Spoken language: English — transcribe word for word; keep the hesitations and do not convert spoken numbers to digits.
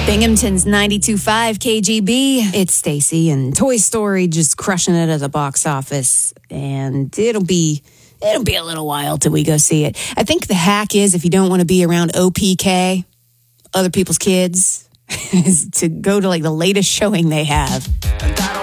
Binghamton's ninety-two point five K G B. It's Stacy, and Toy Story just crushing it at the box office. And it'll be it'll be a little while till we go see it. I think the hack is, if you don't want to be around O P K, other people's kids, is to go to like the latest showing they have.